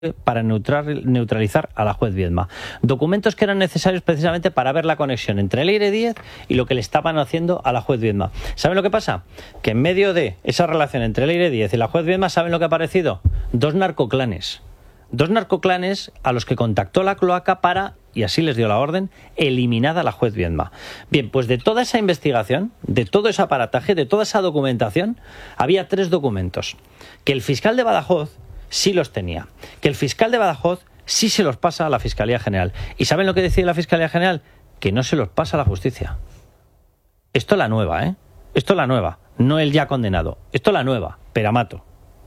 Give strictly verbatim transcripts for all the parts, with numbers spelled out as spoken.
para neutral, neutralizar a la juez Viedma. Documentos que eran necesarios precisamente para ver la conexión entre Leire Díez y lo que le estaban haciendo a la juez Viedma. ¿Saben lo que pasa? Que en medio de esa relación entre Leire Díez y la juez Viedma, ¿saben lo que ha aparecido? Dos narcoclanes. Dos narcoclanes a los que contactó la cloaca para, y así les dio la orden, eliminar a la juez Viedma. Bien, pues de toda esa investigación, de todo ese aparataje, de toda esa documentación, había tres documentos que el fiscal de Badajoz sí los tenía, que el fiscal de Badajoz sí se los pasa a la Fiscalía General. ¿Y saben lo que decide la Fiscalía General? Que no se los pasa a la justicia. Esto es la nueva, ¿eh? Esto es la nueva, no el ya condenado. Esto es la nueva, Peramato.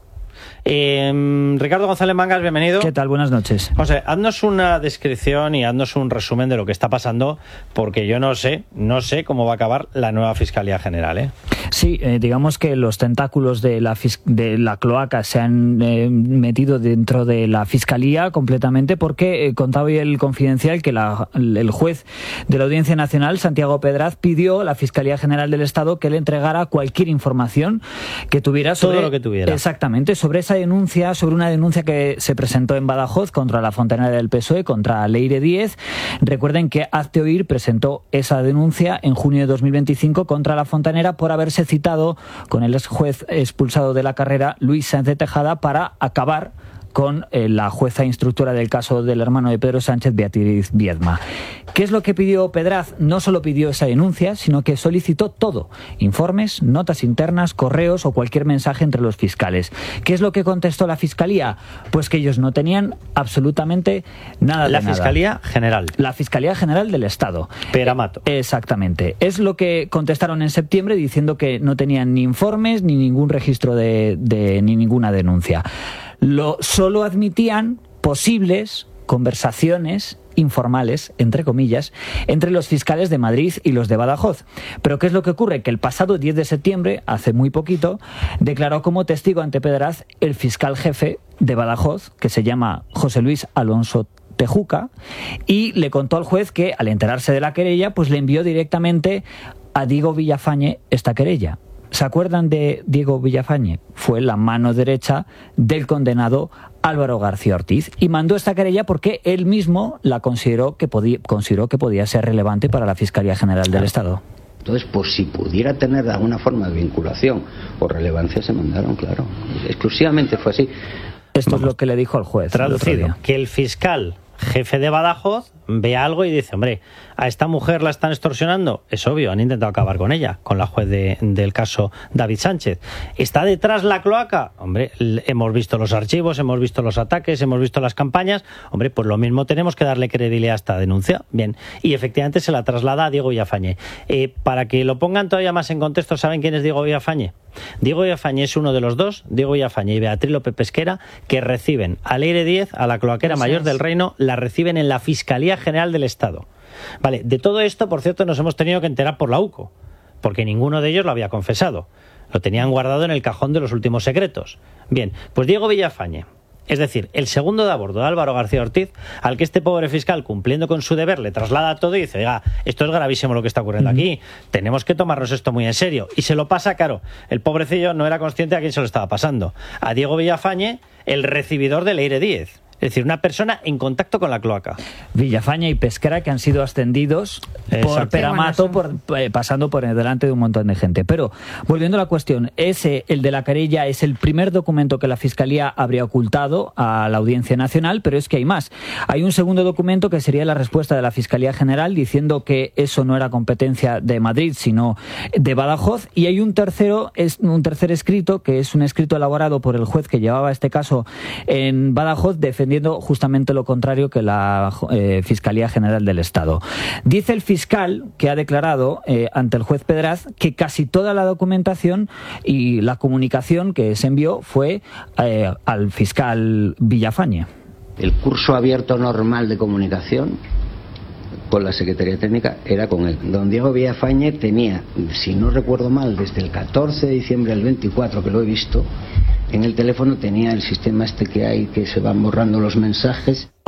Eh, Ricardo González Mangas, bienvenido. ¿Qué tal? Buenas noches. O sea, haznos una descripción y haznos un resumen de lo que está pasando, porque yo no sé, no sé cómo va a acabar la nueva Fiscalía General, ¿eh? Sí, eh, digamos que los tentáculos de la, de la cloaca se han eh, metido dentro de la Fiscalía completamente, porque eh, contaba hoy el Confidencial que la, el juez de la Audiencia Nacional, Santiago Pedraz, pidió a la Fiscalía General del Estado que le entregara cualquier información que tuviera sobre... Todo lo que tuviera. Exactamente, sobre esa denuncia, sobre una denuncia que se presentó en Badajoz contra la fontanera del P S O E, contra Leire Díez. Recuerden que Hazte Oír presentó esa denuncia en junio de dos mil veinticinco contra la fontanera por haberse citado con el ex juez expulsado de la carrera, Luis Sáenz de Tejada, para acabar con eh, la jueza instructora del caso del hermano de Pedro Sánchez, Beatriz Viedma. ¿Qué es lo que pidió Pedraz? No solo pidió esa denuncia, sino que solicitó todo: informes, notas internas, correos o cualquier mensaje entre los fiscales. ¿Qué es lo que contestó la Fiscalía? Pues que ellos no tenían absolutamente nada de la nada. La Fiscalía General. La Fiscalía General del Estado. Peramato. Eh, exactamente. Es lo que contestaron en septiembre, diciendo que no tenían ni informes ni ningún registro de, de ni ninguna denuncia. Lo, solo admitían posibles conversaciones informales, entre comillas, entre los fiscales de Madrid y los de Badajoz. Pero ¿qué es lo que ocurre? Que el pasado diez de septiembre, hace muy poquito, declaró como testigo ante Pedraz el fiscal jefe de Badajoz, que se llama José Luis Alonso Tejuca, y le contó al juez que, al enterarse de la querella, pues le envió directamente a Diego Villafañe esta querella. ¿Se acuerdan de Diego Villafañe? Fue la mano derecha del condenado Álvaro García Ortiz, y mandó esta querella porque él mismo la consideró que podía, consideró que podía ser relevante para la Fiscalía General del Estado. Entonces, pues si pudiera tener de alguna forma de vinculación o relevancia, se mandaron, claro. Exclusivamente fue así. Esto Vamos. es lo que le dijo al juez. Traducido, que el fiscal jefe de Badajoz ve algo y dice: hombre, a esta mujer la están extorsionando. Es obvio, han intentado acabar con ella, con la juez de, del caso David Sánchez. ¿Está detrás la cloaca? Hombre, hemos visto los archivos, hemos visto los ataques, hemos visto las campañas. Hombre, pues lo mismo tenemos que darle credibilidad a esta denuncia. Bien, y efectivamente se la traslada a Diego Villafañe. Eh, para que lo pongan todavía más en contexto, ¿saben quién es Diego Villafañe? Diego Villafañe es uno de los dos, Diego Villafañe y Beatriz López Pesquera, que reciben a Leire Díez, a la cloaquera mayor del reino, la reciben en la Fiscalía General del Estado. Vale, de todo esto, por cierto, nos hemos tenido que enterar por la U C O, porque ninguno de ellos lo había confesado. Lo tenían guardado en el cajón de los últimos secretos. Bien, pues Diego Villafañe, es decir, el segundo de a bordo de Álvaro García Ortiz, al que este pobre fiscal, cumpliendo con su deber, le traslada todo y dice: oiga, esto es gravísimo lo que está ocurriendo aquí, tenemos que tomarnos esto muy en serio. Y se lo pasa, claro, el pobrecillo no era consciente a quién se lo estaba pasando. A Diego Villafañe, el recibidor de Leire Díez. Es decir, una persona en contacto con la cloaca. Villafañe y Pesquera, que han sido ascendidos Exacto. por Peramato, por, eh, pasando por delante de un montón de gente. Pero, volviendo a la cuestión, ese, el de la querella, es el primer documento que la Fiscalía habría ocultado a la Audiencia Nacional, pero es que hay más. Hay un segundo documento que sería la respuesta de la Fiscalía General, diciendo que eso no era competencia de Madrid, sino de Badajoz. Y hay un tercero, es un tercer escrito, que es un escrito elaborado por el juez que llevaba este caso en Badajoz, defendiendo justamente lo contrario que la eh, Fiscalía General del Estado. Dice el fiscal, que ha declarado eh, ante el juez Pedraz, que casi toda la documentación y la comunicación que se envió fue eh, al fiscal Villafañe. El curso abierto normal de comunicación con la Secretaría Técnica era con él. Don Diego Villafañe tenía, si no recuerdo mal, desde el catorce de diciembre al veinticuatro, que lo he visto, en el teléfono tenía el sistema este que hay, que se van borrando los mensajes.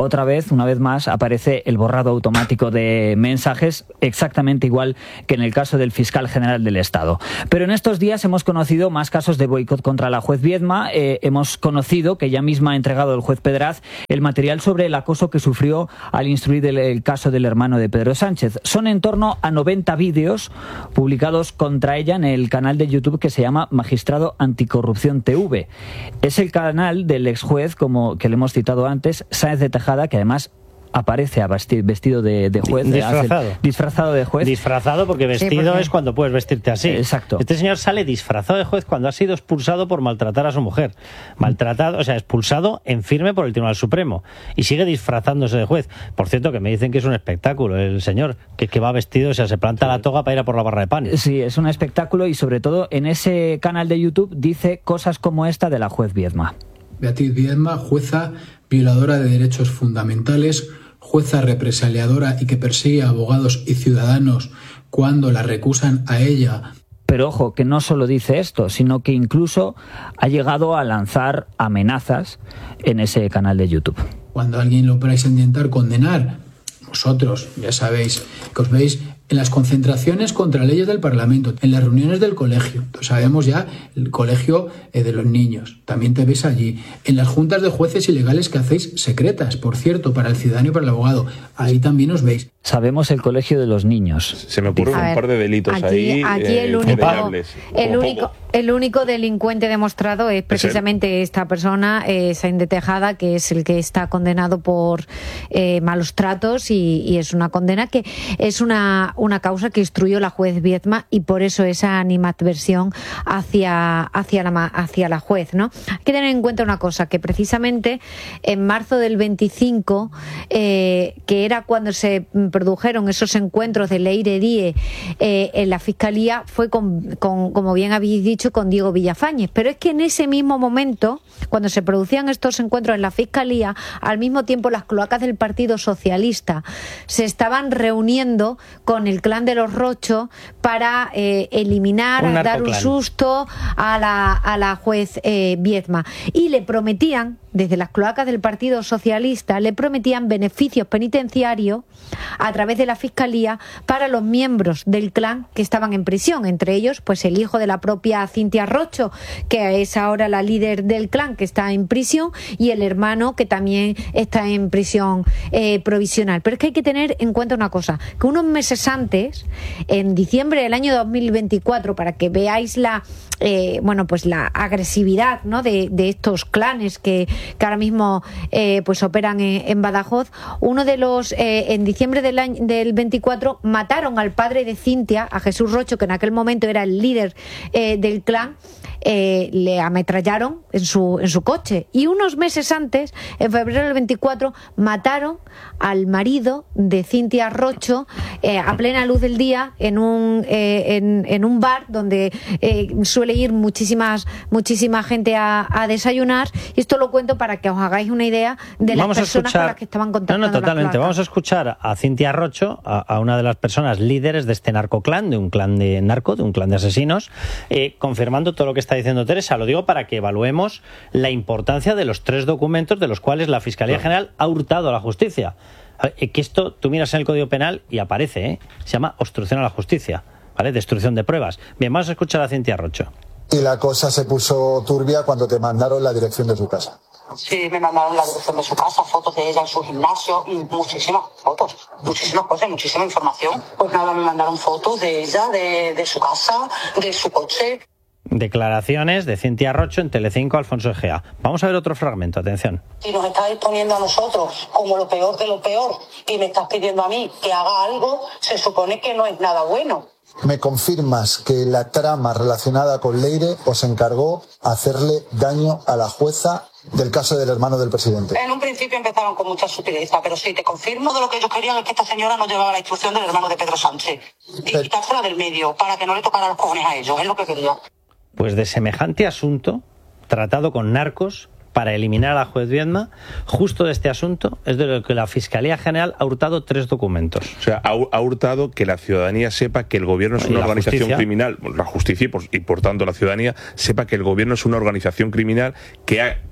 otra vez, una vez más, aparece el borrado automático de mensajes, exactamente igual que en el caso del fiscal general del Estado. Pero en estos días hemos conocido más casos de boicot contra la juez Viedma. Eh, hemos conocido que ella misma ha entregado al juez Pedraz el material sobre el acoso que sufrió al instruir el, el caso del hermano de Pedro Sánchez. Son en torno a noventa vídeos publicados contra ella en el canal de YouTube que se llama Magistrado Anticorrupción T V. Es el canal del ex juez, como que le hemos citado antes, Sáenz de Tejada, que además aparece a vestir, vestido de, de juez. Disfrazado. Hace, disfrazado de juez. Disfrazado porque vestido sí, porque... es cuando puedes vestirte así. Exacto. Este señor sale disfrazado de juez cuando ha sido expulsado por maltratar a su mujer. Maltratado, o sea, expulsado en firme por el Tribunal Supremo. Y sigue disfrazándose de juez. Por cierto, que me dicen que es un espectáculo el señor, que, que va vestido, o sea, se planta la toga para ir a por la barra de pan. Sí, es un espectáculo y sobre todo en ese canal de YouTube dice cosas como esta de la juez Viedma. Beatriz Viedma, jueza violadora de derechos fundamentales, jueza represaliadora y que persigue a abogados y ciudadanos cuando la recusan a ella. Pero ojo, que no solo dice esto, sino que incluso ha llegado a lanzar amenazas en ese canal de YouTube. Cuando alguien lo podáis intentar condenar, vosotros ya sabéis que os veis en las concentraciones contra leyes del Parlamento, en las reuniones del colegio, entonces sabemos ya el colegio eh, de los niños, también te ves allí, en las juntas de jueces ilegales que hacéis secretas, por cierto, para el ciudadano y para el abogado, ahí también os veis. Sabemos el colegio de los niños. Se me ocurren un par de delitos aquí, ahí. Aquí eh, el, único, el, único, el único delincuente demostrado es precisamente ¿Es esta persona, eh, Sáenz de Tejada, que es el que está condenado por eh, malos tratos y, y es una condena que es una, una causa que instruyó la juez Viedma y por eso esa animadversión hacia, hacia, la, hacia la juez, ¿no? Hay que tener en cuenta una cosa, que precisamente en marzo del veinticinco, eh, que era cuando se produjeron esos encuentros de Leire Die eh, en la Fiscalía, fue con, con, como bien habéis dicho, con Diego Villafañez. Pero es que en ese mismo momento, cuando se producían estos encuentros en la Fiscalía, al mismo tiempo las cloacas del Partido Socialista se estaban reuniendo con el clan de los Rocho para eh, eliminar, un dar un susto a la, a la juez eh, Viedma. Y le prometían, desde las cloacas del Partido Socialista, le prometían beneficios penitenciarios a través de la Fiscalía para los miembros del clan que estaban en prisión, entre ellos pues el hijo de la propia Cintia Rocho, que es ahora la líder del clan, que está en prisión, y el hermano, que también está en prisión eh, provisional. Pero es que hay que tener en cuenta una cosa, que unos meses antes, en diciembre del año dos mil veinticuatro, para que veáis la eh, bueno pues la agresividad, ¿no?, de, de estos clanes que, que ahora mismo eh, pues operan en, en Badajoz, uno de los eh, en diciembre del año del veinticuatro mataron al padre de Cintia, a Jesús Rocho, que en aquel momento era el líder eh, del clan. Eh, le ametrallaron en su, en su coche, y unos meses antes, en febrero del veinticuatro, mataron al marido de Cintia Rocho eh, a plena luz del día en un, eh, en, en un bar donde eh, suele ir muchísimas, muchísima gente a, a desayunar, y esto lo cuento para que os hagáis una idea de Vamos las personas escuchar, con las que estaban contactando. No, no, totalmente. Vamos a escuchar a Cintia Rocho, a, a una de las personas líderes de este narcoclan, de un clan de narco, de un clan de asesinos, eh, confirmando todo lo que está diciendo Teresa. Lo digo para que evaluemos la importancia de los tres documentos de los cuales la Fiscalía General ha hurtado a la justicia. Que esto, tú miras en el Código Penal y aparece, ¿eh? Se llama obstrucción a la justicia, ¿vale? Destrucción de pruebas. Bien, vamos a escuchar a Cintia Rocho. Y la cosa se puso turbia cuando te mandaron la dirección de su casa. Sí, me mandaron la dirección de su casa, fotos de ella en su gimnasio, y muchísimas fotos, muchísimas cosas, muchísima información. Pues nada, me mandaron fotos de ella, de, de su casa, de su coche. Declaraciones de Cintia Rocho en Telecinco, Alfonso Egea. Vamos a ver otro fragmento, atención. Si nos estás exponiendo a nosotros como lo peor de lo peor y me estás pidiendo a mí que haga algo, se supone que no es nada bueno. ¿Me confirmas que la trama relacionada con Leire os encargó hacerle daño a la jueza del caso del hermano del presidente? En un principio empezaron con mucha sutileza, pero sí, te confirmo de lo que ellos querían es que esta señora no llevaba la instrucción del hermano de Pedro Sánchez y pero... quitársela del medio para que no le tocara los cojones a ellos, es lo que quería. Pues de semejante asunto, tratado con narcos, para eliminar a la juez Viedma, justo de este asunto es de lo que la Fiscalía General ha hurtado tres documentos. O sea, ha, ha hurtado que la ciudadanía sepa que el gobierno es una organización justicia. criminal, la justicia y por, y por tanto la ciudadanía sepa que el gobierno es una organización criminal que ha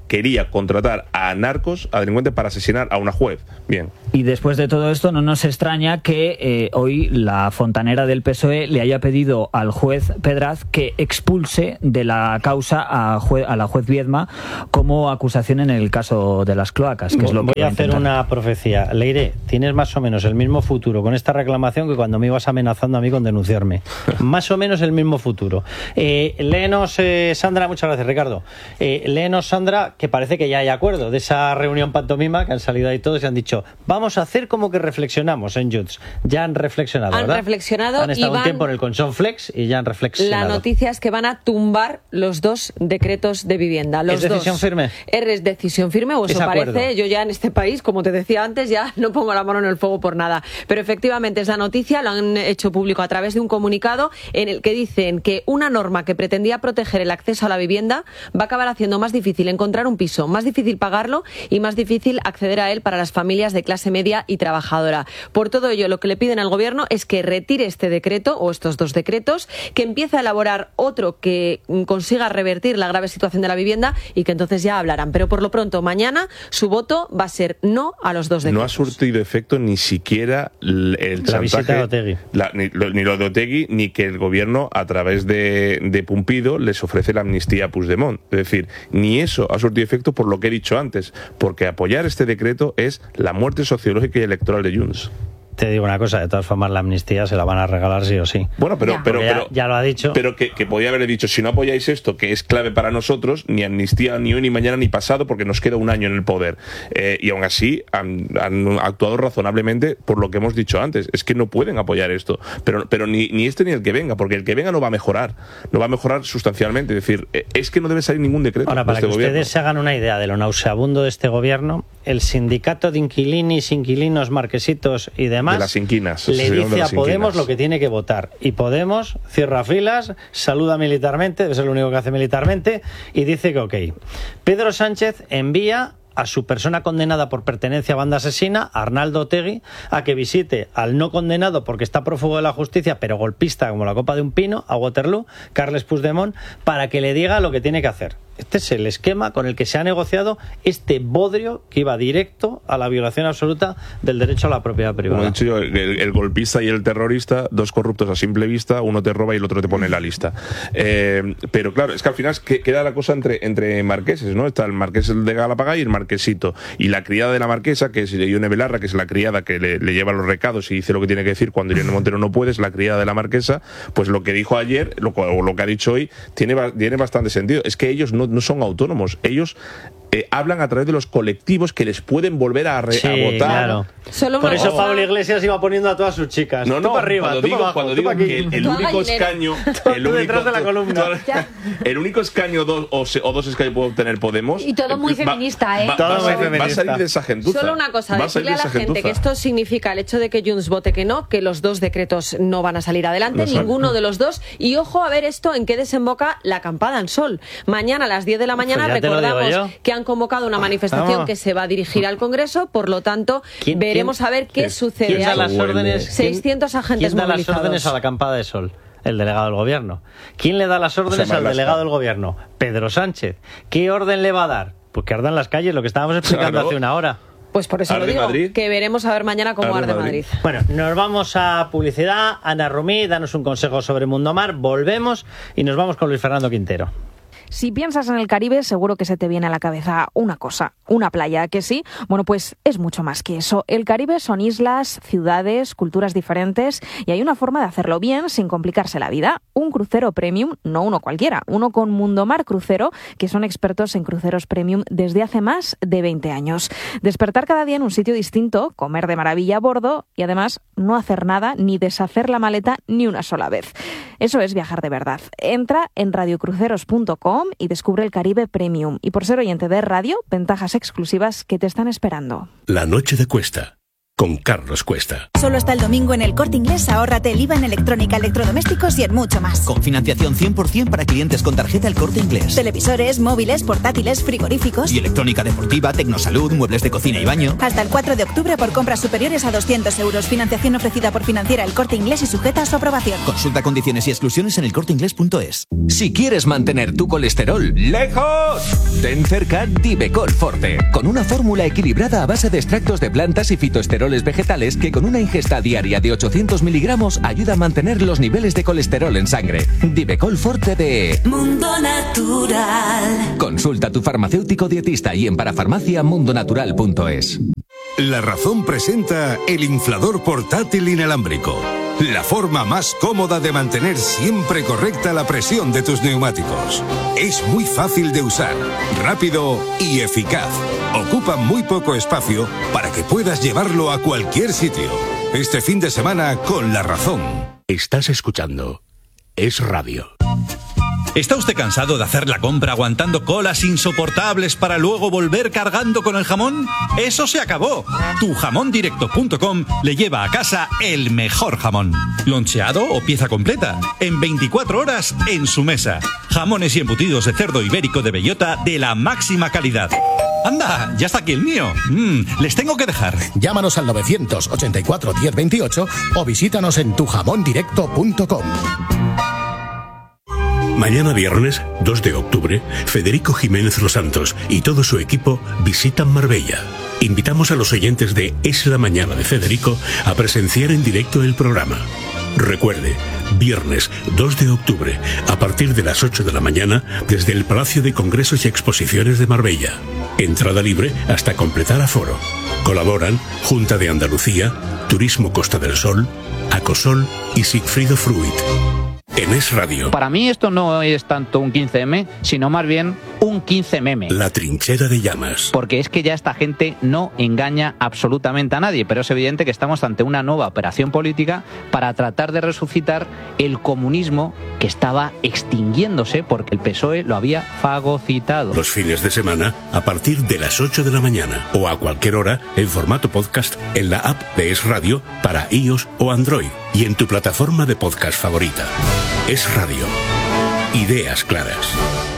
quería contratar a narcos, a delincuentes, para asesinar a una juez. Bien. Y después de todo esto, no nos extraña que eh, hoy la fontanera del P S O E le haya pedido al juez Pedraz que expulse de la causa a, jue- a la juez Viedma como acusación en el caso de las cloacas, que es lo Voy que a va a hacer intentar. una profecía. Leire, tienes más o menos el mismo futuro con esta reclamación que cuando me ibas amenazando a mí con denunciarme. Más o menos el mismo futuro. Eh, léenos, eh, Sandra, muchas gracias, Ricardo. Eh, léenos, Sandra, que parece que ya hay acuerdo de esa reunión pantomima, que han salido ahí todos y han dicho, vamos a hacer como que reflexionamos en Junts. Ya han reflexionado, Han ¿verdad? reflexionado Han estado y van- un tiempo en el Consón Flex y ya han reflexionado. La noticia es que van a tumbar los dos decretos de vivienda. Los ¿Es decisión dos. firme? ¿Es decisión firme o Es eso acuerdo. parece? Yo ya en este país, como te decía antes, ya no pongo la mano en el fuego por nada. Pero efectivamente es la noticia, lo han hecho público a través de un comunicado en el que dicen que una norma que pretendía proteger el acceso a la vivienda va a acabar haciendo más difícil encontrar un piso, más difícil pagarlo y más difícil acceder a él para las familias de clase media y trabajadora. Por todo ello, lo que le piden al Gobierno es que retire este decreto o estos dos decretos, que empiece a elaborar otro que consiga revertir la grave situación de la vivienda y que entonces ya hablarán. Pero por lo pronto, mañana su voto va a ser no a los dos decretos. No ha surtido efecto ni siquiera el, el La chantaje, visita de Otegi. la- ni, lo, ni lo de Otegi, ni que el gobierno, a través de, de Pumpido, les ofrece la amnistía a Puigdemont. Es decir, ni eso ha surtido efecto, por lo que he dicho antes, porque apoyar este decreto es la muerte sociológica y electoral de Junts. Te digo una cosa, de todas formas la amnistía se la van a regalar sí o sí. Bueno, pero, Ya. pero, Porque ya- pero, ya lo ha dicho. Pero que, que podía haber dicho, si no apoyáis esto, que es clave para nosotros, ni amnistía ni hoy, ni mañana, ni pasado, porque nos queda un año en el poder. Eh, y aún así han, han actuado razonablemente por lo que hemos dicho antes. Es que no pueden apoyar esto. Pero, pero ni, ni este ni el que venga, porque el que venga no va a mejorar. No va a mejorar sustancialmente. Es decir, eh, es que no debe salir ningún decreto Ahora, de para este que gobierno. ustedes se hagan una idea de lo nauseabundo de este gobierno, el sindicato de inquilinis, inquilinos, marquesitos y demás De las inquinas. le se llaman de dice a las Podemos inquinas. lo que tiene que votar. Y Podemos cierra filas, saluda militarmente, debe ser lo único que hace militarmente, y dice que ok. Pedro Sánchez envía a su persona condenada por pertenencia a banda asesina, Arnaldo Otegi, a que visite al no condenado porque está prófugo de la justicia, pero golpista como la copa de un pino, a Waterloo, Carles Puigdemont, para que le diga lo que tiene que hacer. Este es el esquema con el que se ha negociado este bodrio que iba directo a la violación absoluta del derecho a la propiedad Como he privada. dicho yo, el, el golpista y el terrorista, dos corruptos a simple vista, uno te roba y el otro te pone en la lista. Eh, pero claro, es que al final que- queda la cosa entre, entre marqueses, ¿no? Está el marqués de Galapagar y el marquesito. Y la criada de la marquesa, que es Ione Belarra, que es la criada que le, le lleva los recados y dice lo que tiene que decir cuando Irene Montero no puede, es la criada de la marquesa, pues lo que dijo ayer, lo, o lo que ha dicho hoy, tiene, ba- tiene bastante sentido. Es que ellos no, no son autónomos, ellos eh, hablan a través de los colectivos que les pueden volver a, re- Sí, a votar. claro. Solo Por una eso cosa- Pablo Iglesias iba poniendo a todas sus chicas. No, Tú no, para arriba, cuando tú digo, para abajo, cuando tú digo para aquí. que el, el Tú a único gallinero. escaño, el Tú único, detrás de la columna. el único escaño dos, o, se- o dos escaños puede obtener Podemos. Y todo muy va- feminista, ¿eh? Va, Todo va a muy salir- va a feminista. salir de esa gentuza. Solo una cosa, Va a salir decirle a de la esa gente que gentuza. esto significa el hecho de que Junts vote que no, que los dos decretos no van a salir adelante, No salen. ninguno de los dos. Y ojo a ver esto en qué desemboca la acampada en Sol. Mañana a las diez de la mañana Pues ya te lo digo recordamos yo. que han convocado una manifestación Vamos. que se va a dirigir al Congreso, por lo tanto ¿Quién- veremos quién- a ver qué quién- sucede. ¿Quién da Hay las Huele. órdenes? seiscientos ¿Quién- agentes ¿Quién da las movilizados? órdenes a la acampada de Sol? El delegado del gobierno. ¿Quién le da las órdenes José al Manuel delegado Lastra. del gobierno? Pedro Sánchez. ¿Qué orden le va a dar? Pues que ardan las calles, lo que estábamos explicando Claro. hace una hora. Pues por eso lo Arde digo, Madrid. que veremos a ver mañana cómo Arde arde Madrid. Madrid. Bueno, nos vamos a publicidad. Ana Rumí, danos un consejo sobre Mundomar. Volvemos y nos vamos con Luis Fernando Quintero. Si piensas en el Caribe, seguro que se te viene a la cabeza una cosa, una playa, ¿que sí? Bueno, pues es mucho más que eso. El Caribe son islas, ciudades, culturas diferentes y hay una forma de hacerlo bien sin complicarse la vida. Un crucero premium, no uno cualquiera, uno con Mundomar Crucero, que son expertos en cruceros premium desde hace más de veinte años. Despertar cada día en un sitio distinto, comer de maravilla a bordo y además no hacer nada ni deshacer la maleta ni una sola vez. Eso es viajar de verdad. Entra en radiocruceros punto com y descubre el Caribe Premium. Y por ser oyente de radio, ventajas exclusivas que te están esperando. La noche de Cuesta. con Carlos Cuesta. Solo hasta el domingo en El Corte Inglés ahórrate el I V A en electrónica, electrodomésticos y en mucho más. Con financiación cien por ciento para clientes con tarjeta El Corte Inglés. Televisores, móviles, portátiles, frigoríficos. Y electrónica deportiva, tecnosalud, muebles de cocina y baño. Hasta el cuatro de octubre por compras superiores a doscientos euros. Financiación ofrecida por Financiera El Corte Inglés y sujeta a su aprobación. Consulta condiciones y exclusiones en elcorteinglés punto es. Si quieres mantener tu colesterol lejos, ten cerca Divecol Forte, con una fórmula equilibrada a base de extractos de plantas y fitoesteroles vegetales que con una ingesta diaria de ochocientos miligramos ayuda a mantener los niveles de colesterol en sangre. Divecol Forte de Mundo Natural. Consulta a tu farmacéutico dietista y en parafarmacia mundonatural punto es. La Razón presenta el inflador portátil inalámbrico. La forma más cómoda de mantener siempre correcta la presión de tus neumáticos. Es muy fácil de usar, rápido y eficaz. Ocupa muy poco espacio para que puedas llevarlo a cualquier sitio. Este fin de semana con La Razón. Estás escuchando Es Radio. ¿Está usted cansado de hacer la compra aguantando colas insoportables para luego volver cargando con el jamón? ¡Eso se acabó! tu jamón directo punto com le lleva a casa el mejor jamón. Loncheado o pieza completa. En veinticuatro horas en su mesa. Jamones y embutidos de cerdo ibérico de bellota de la máxima calidad. ¡Anda! ¡Ya está aquí el mío! Mm, les tengo que dejar. Llámanos al novecientos ochenta y cuatro diez veintiocho o visítanos en tu jamón directo punto com. Mañana viernes, dos de octubre, Federico Jiménez Los Santos y todo su equipo visitan Marbella. Invitamos a los oyentes de Es la Mañana de Federico a presenciar en directo el programa. Recuerde, viernes dos de octubre, a partir de las ocho de la mañana, desde el Palacio de Congresos y Exposiciones de Marbella. Entrada libre hasta completar aforo. Colaboran Junta de Andalucía, Turismo Costa del Sol, Acosol y Sigfrido Fruit. En Es Radio. Para mí esto no es tanto un quince eme, sino más bien un quince meme. La trinchera de llamas. Porque es que ya esta gente no engaña absolutamente a nadie, pero es evidente que estamos ante una nueva operación política para tratar de resucitar el comunismo que estaba extinguiéndose porque el P S O E lo había fagocitado. Los fines de semana a partir de las ocho de la mañana o a cualquier hora en formato podcast en la app de Es Radio para iOS o Android y en tu plataforma de podcast favorita. Es Radio. Ideas claras.